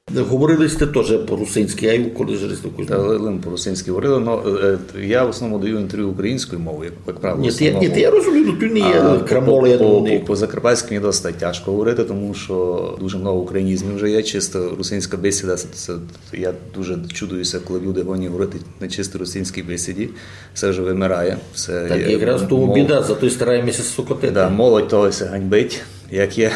Говорили сте теж по-русинськи, а й коли ж Лим по-русинськи говорили, але я в основному даю інтерв'ю українською мовою, як правило. Ні, я розумію, тут не є крамоли, я думаю. По-закарпатськи мені досить тяжко говорити, тому що дуже много українізмів вже є, чисто русинська бесіда, я дуже чудуюся, коли люди гоні говорити на чисто русинській бесіді, все вже вимирає. Так, якраз тому біда, зато й стараємося сокотити. Да, молодь того все ганьбить. Як є,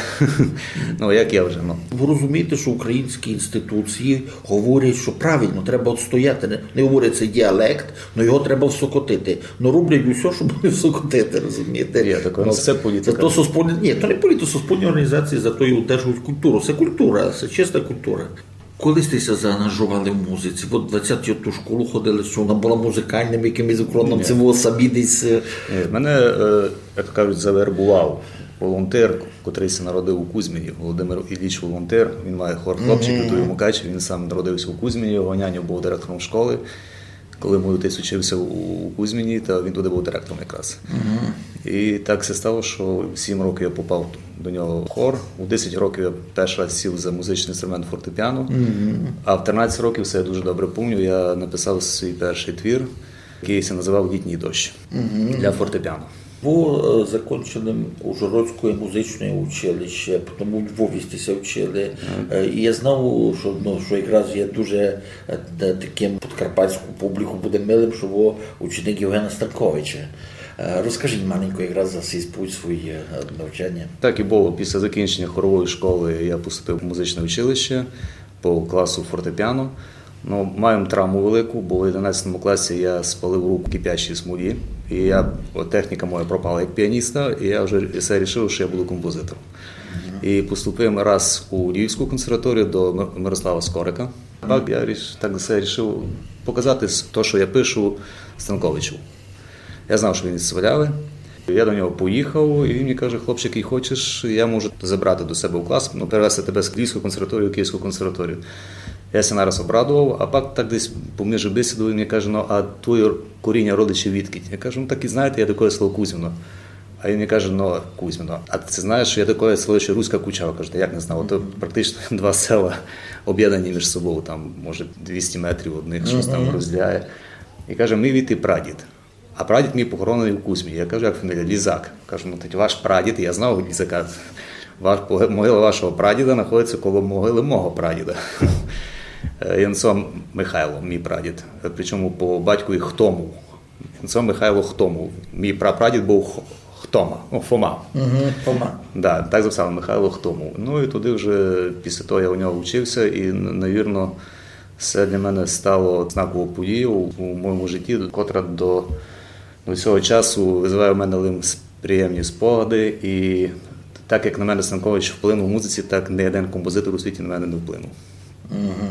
як я вже. Ви розумієте, що українські інституції говорять, що правильно, треба відстояти. Не говорять, це діалект, але його треба всокотити. Роблять усе, щоб не всокотити, розумієте? Є таке, це політика. Ні, то не політика, суспільні організації, зато і удержують культуру. Це культура, це чиста культура. Коли стися заангажували в музиці? От 20-ті ту школу ходили, що вона була музикальним, якимось укроном, це було самі десь... Мене, як кажуть, завербував волонтер, котрий се народив у Кузьміні, Володимир Ілліч Волонтер, він має хор хлопчик, Лютую Мукач, він сам народився у Кузьміні, його няню був директором школи. Коли мій отець учився у Кузьміні, то він туди був директором якраз. І так все стало, що в 7 років я попав до нього в хор, у 10 років я перший раз сів за музичний інструмент фортепіано, а в 13 років, все я дуже добре пам'ятаю, я написав свій перший твір, який се називав «Літній дощ» для фортепіано. Ви закінчили Ужгородське музичне училище, потім у Львові стися вчили. І я знав, що якраз є дуже таким подкарпатську публіку буде милим, що ви ученик Євгена Станковича. Розкажіть маленько якраз за свій путь своє навчання. Так і було. Після закінчення хорової школи я поступив в музичне училище по класу фортепіано. Маємо травму велику, бо в 11 класі я спалив руку кипячій смолі, і техніка моя пропала як піаніста, і я вже все вирішив, що я буду композитором. І поступив раз у Львівську консерваторію до Мирослава Скорика. Так я все вирішив показати те, що я пишу Станковичу. Я знав, що він із Сваляви. Я до нього поїхав, і він мені каже: хлопчик, і хочеш, я можу забрати до себе в клас, перевести тебе з Львівської консерваторії в Київську консерваторію. Я се нараз обрадував, а пак так десь поміж бесіду він мені каже: а твоє коріння родичів відкіль? Я кажу: так і знаєте, я таке село Кузьміно. А він мені каже: Кузьміно, а ти знаєш, що я таке село, що Руська Кучава? Кажу: як не знав, то практично 2 села об'єднані між собою, там, може, 200 метрів одних, щось там розділяє. І каже: мій від і прадід. А прадід мій похоронений в Кузьмі. Я кажу: як фамілія? Лізак. Кажу: тоді ваш прадід, я знав Лізака, могила вашого прадіда знаходиться коло могили мого прадіда. Янцо Михайло, мій прадід, причому по батькові Хтому. Янцо Михайло Хтому. Мій прапрадід був Хтома, Фома. Фома. Да, так записали Михайло Хтому. І туди вже після того я у нього вчився, і, навірно, це для мене стало знаковою подією у моєму житті, котра до цього часу визиває в мене приємні спогади. І так як на мене Станкович вплинув в музиці, так ні один композитор у світі на мене не вплинув.